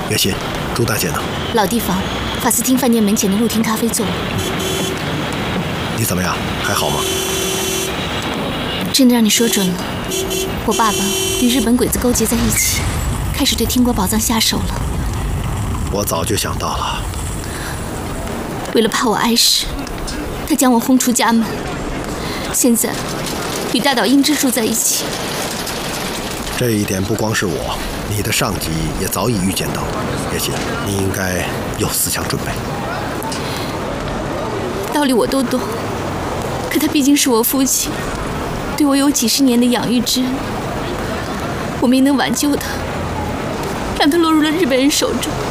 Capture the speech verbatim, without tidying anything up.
月心，朱大姐呢？ 老地方，法斯汀饭店门前的露天咖啡座。 你怎么样？还好吗？ 真的让你说准了，我爸爸与日本鬼子勾结在一起，开始对天国宝藏下手了。 我早就想到了。 为了怕我碍事，他将我轰出家门，现在与大岛英之住在一起。 这一点不光是我，你的上级也早已预见到。月心，你应该有思想准备。 道理我都懂，可他毕竟是我父亲，对我有几十年的养育之恩，我没能挽救他，让他落入了日本人手中。